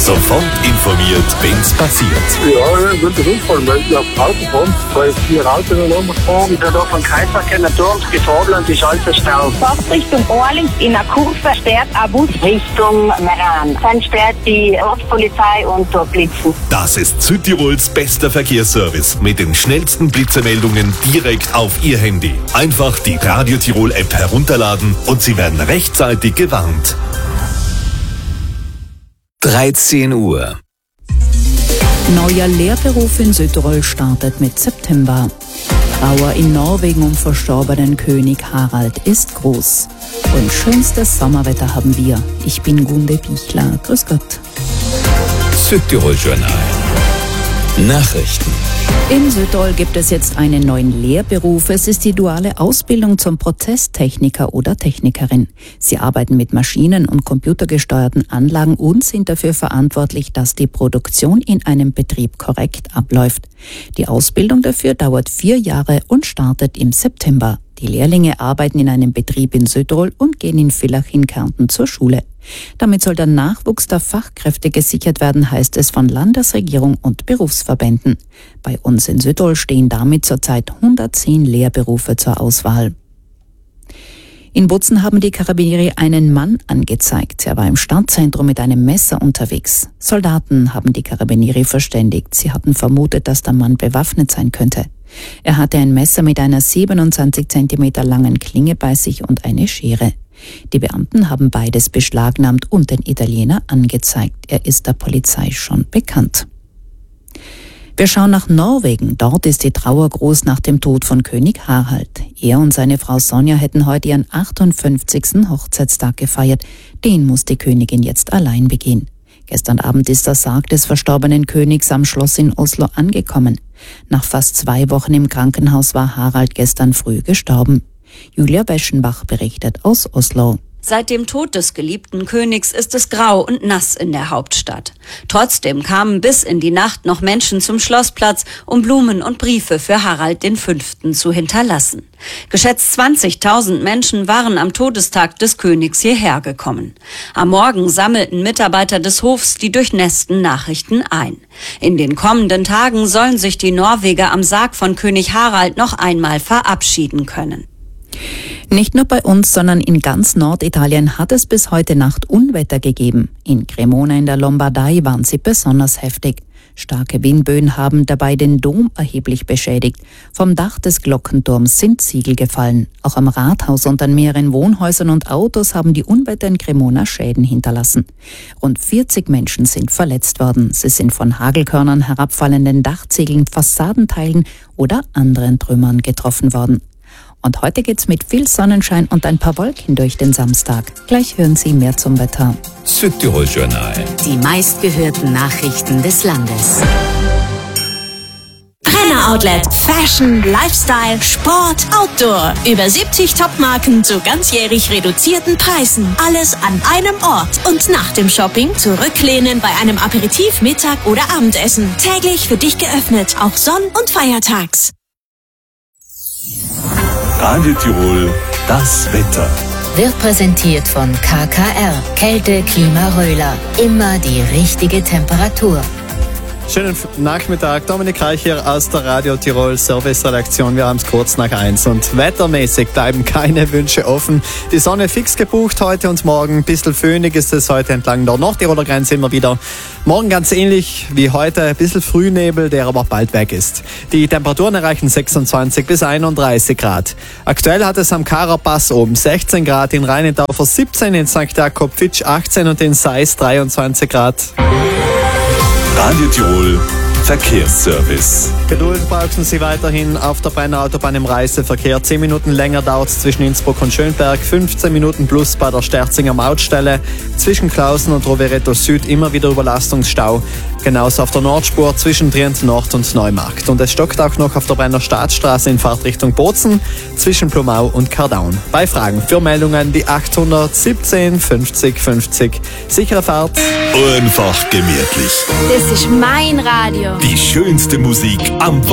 Sofort informiert, wenn's passiert. Ja, ein guter Unfall, weil ich auf Auto komme, weil 4 Autos aneinander fahren. Ich bin da vom Kreisverkehr Turms gefahren und ist alles verstaut. Fahrt Richtung Orling in der Kurve sperrt ein Bus Richtung Meran. Dann sperrt die Ortspolizei und dort blitzen. Das ist Südtirols bester Verkehrsservice mit den schnellsten Blitzemeldungen direkt auf Ihr Handy. Einfach die Radio Tirol App herunterladen und Sie werden rechtzeitig gewarnt. 13 Uhr. Neuer Lehrberuf in Südtirol startet mit September. Trauer in Norwegen um verstorbenen König Harald ist groß. Und schönstes Sommerwetter haben wir. Ich bin Gunde Bichler. Grüß Gott. Südtirol Journal. Nachrichten. In Südtirol gibt es jetzt einen neuen Lehrberuf. Es ist die duale Ausbildung zum Prozesstechniker oder Technikerin. Sie arbeiten mit Maschinen- und computergesteuerten Anlagen und sind dafür verantwortlich, dass die Produktion in einem Betrieb korrekt abläuft. Die Ausbildung dafür dauert 4 Jahre und startet im September. Die Lehrlinge arbeiten in einem Betrieb in Südtirol und gehen in Villach in Kärnten zur Schule. Damit soll der Nachwuchs der Fachkräfte gesichert werden, heißt es von Landesregierung und Berufsverbänden. Bei uns in Südtirol stehen damit zurzeit 110 Lehrberufe zur Auswahl. In Bozen haben die Karabinieri einen Mann angezeigt. Er war im Stadtzentrum mit einem Messer unterwegs. Soldaten haben die Karabinieri verständigt. Sie hatten vermutet, dass der Mann bewaffnet sein könnte. Er hatte ein Messer mit einer 27 cm langen Klinge bei sich und eine Schere. Die Beamten haben beides beschlagnahmt und den Italiener angezeigt. Er ist der Polizei schon bekannt. Wir schauen nach Norwegen. Dort ist die Trauer groß nach dem Tod von König Harald. Er und seine Frau Sonja hätten heute ihren 58. Hochzeitstag gefeiert. Den muss die Königin jetzt allein begehen. Gestern Abend ist der Sarg des verstorbenen Königs am Schloss in Oslo angekommen. Nach fast 2 Wochen im Krankenhaus war Harald gestern früh gestorben. Julia Weschenbach berichtet aus Oslo. Seit dem Tod des geliebten Königs ist es grau und nass in der Hauptstadt. Trotzdem kamen bis in die Nacht noch Menschen zum Schlossplatz, um Blumen und Briefe für Harald V. zu hinterlassen. Geschätzt 20.000 Menschen waren am Todestag des Königs hierher gekommen. Am Morgen sammelten Mitarbeiter des Hofs die durchnässten Nachrichten ein. In den kommenden Tagen sollen sich die Norweger am Sarg von König Harald noch einmal verabschieden können. Nicht nur bei uns, sondern in ganz Norditalien hat es bis heute Nacht Unwetter gegeben. In Cremona in der Lombardei waren sie besonders heftig. Starke Windböen haben dabei den Dom erheblich beschädigt. Vom Dach des Glockenturms sind Ziegel gefallen. Auch am Rathaus und an mehreren Wohnhäusern und Autos haben die Unwetter in Cremona Schäden hinterlassen. Rund 40 Menschen sind verletzt worden. Sie sind von Hagelkörnern herabfallenden Dachziegeln, Fassadenteilen oder anderen Trümmern getroffen worden. Und heute geht's mit viel Sonnenschein und ein paar Wolken durch den Samstag. Gleich hören Sie mehr zum Wetter. Südtirol Journal. Die meistgehörten Nachrichten des Landes. Brenner Outlet. Fashion, Lifestyle, Sport, Outdoor. Über 70 Top-Marken zu ganzjährig reduzierten Preisen. Alles an einem Ort. Und nach dem Shopping zurücklehnen bei einem Aperitif, Mittag oder Abendessen. Täglich für dich geöffnet, auch Sonn- und Feiertags. Radio Tirol, das Wetter. Wird präsentiert von KKR. Kälte, Klima, Röhler. Immer die richtige Temperatur. Schönen Nachmittag, Dominik Reich hier aus der Radio Tirol Service-Redaktion. Wir haben es kurz nach 1 und wettermäßig bleiben keine Wünsche offen. Die Sonne fix gebucht heute und morgen. Ein bisschen föhnig ist es heute entlang der Nordtiroler Grenze immer wieder. Morgen ganz ähnlich wie heute, ein bisschen Frühnebel, der aber bald weg ist. Die Temperaturen erreichen 26 bis 31 Grad. Aktuell hat es am Karapass oben 16 Grad, in Rheinendorfer 17, in St. Jakob-Fitsch 18 und in Seis 23 Grad. Radio Tirol Verkehrsservice. Geduld brauchen Sie weiterhin auf der Brennerautobahn im Reiseverkehr. 10 Minuten länger dauert es zwischen Innsbruck und Schönberg, 15 Minuten plus bei der Sterzinger Mautstelle. Zwischen Klausen und Rovereto Süd immer wieder Überlastungsstau. Genauso auf der Nordspur zwischen Trient Nord und Neumarkt. Und es stockt auch noch auf der Brenner Staatsstraße in Fahrtrichtung Bozen zwischen Plumau und Kardaun. Bei Fragen für Meldungen die 817 50 50. Sichere Fahrt. Einfach gemütlich. Das ist mein Radio. Die schönste Musik am